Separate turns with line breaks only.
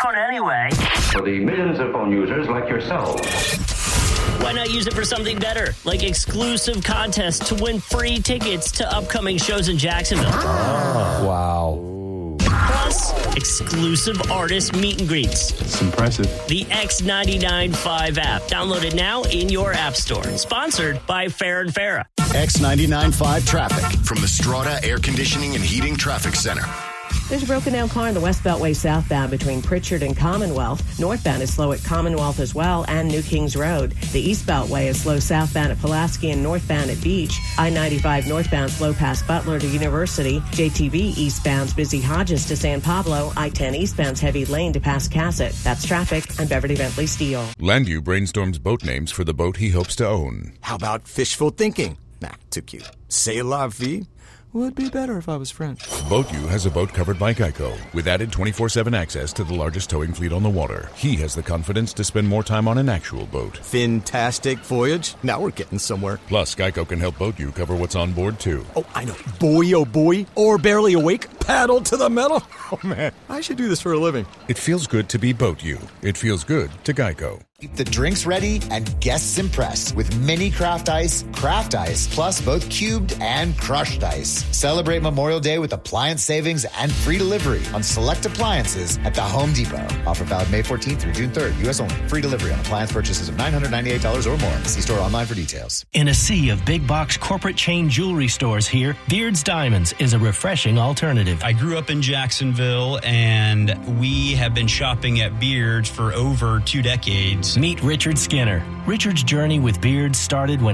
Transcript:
could anyway.
For the millions of phone users like yourselves.
Why not use it for something better, like exclusive contests to win free tickets to upcoming shows in Jacksonville?
Oh, wow.
Plus, exclusive artist meet and greets.
It's impressive.
The X995 app. Download it now in your app store. Sponsored by Farrah & Farrah.
X99.5 traffic
from the Strata Air Conditioning and Heating Traffic Center.
There's a broken down car in the West Beltway southbound between Pritchard and Commonwealth. Northbound is slow at Commonwealth as well and New Kings Road. The East Beltway is slow southbound at Pulaski and northbound at Beach. I-95 northbound slow past Butler to University. JTV eastbound's busy Hodges to San Pablo. I-10 eastbound's heavy lane to past Cassett. That's traffic. I'm Beverly Bentley Steele.
Landu brainstorms boat names for the boat he hopes to own.
How about fishful thinking? Nah, too cute. C'est la vie? Would be better if I was French.
BoatU has a boat covered by Geico with added 24/7 access to the largest towing fleet on the water. He has the confidence to spend more time on an actual boat.
Fantastic voyage. Now we're getting somewhere.
Plus, Geico can help BoatU cover what's on board, too.
Oh, I know. Boy, oh boy. Or barely awake. Paddle to the metal. Oh, man. I should do this for a living.
It feels good to be BoatU. It feels good to Geico.
Keep the drinks ready and guests impressed with mini craft ice, plus both cubed and crushed ice. Celebrate Memorial Day with appliance savings and free delivery on select appliances at the Home Depot. Offer valid May 14th through June 3rd. U.S. only. Free delivery on appliance purchases of $998 or more. See store online for details.
In a sea of big box corporate chain jewelry stores here, Beard's Diamonds is a refreshing alternative.
I grew up in Jacksonville, and we have been shopping at Beard's for over 2 decades.
Meet Richard Skinner. Richard's journey with Beard started when